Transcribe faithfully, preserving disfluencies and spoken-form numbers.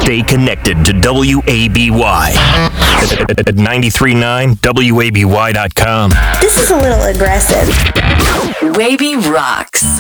Stay connected to W A B Y at ninety-three point nine W A B Y dot com. This is a little aggressive. Wavy rocks.